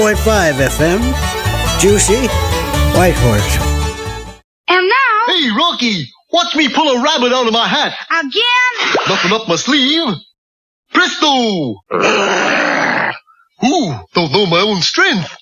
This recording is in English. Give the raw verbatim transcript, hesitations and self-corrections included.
point five F M, Juicy, Whitehorse. And now... Hey, Rocky, watch me pull a rabbit out of my hat. Again? Nothing up my sleeve. Presto! Ooh, don't know my own strength.